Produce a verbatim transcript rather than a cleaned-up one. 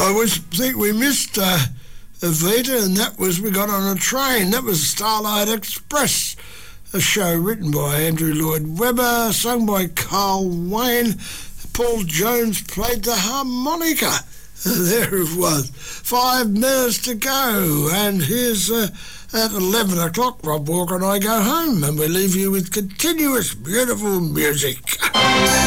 I was think we missed uh, Evita, and that was We Got on a Train. That was Starlight Express, a show written by Andrew Lloyd Webber, sung by Carl Wayne. Paul Jones played the harmonica. There it was. Five minutes to go, and here's uh, at eleven o'clock, Rob Walker and I go home, and we leave you with continuous beautiful music.